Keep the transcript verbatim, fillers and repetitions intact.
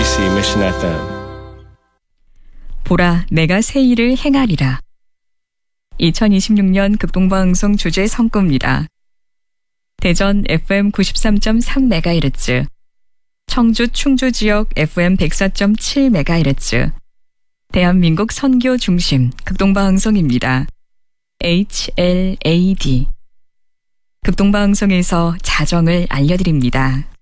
엠비씨 Mission 에프엠. 보라, 내가 새 일을 행하리라. 이천이십육 년 극동방송 주제 선구입니다. 대전 에프엠 구십삼 점 삼 메가헤르츠, 청주 충주 지역 에프엠 백사 점 칠 메가헤르츠, 대한민국 선교 중심 극동방송입니다. 에이치엘에이디. 극동방송에서 자정을 알려드립니다.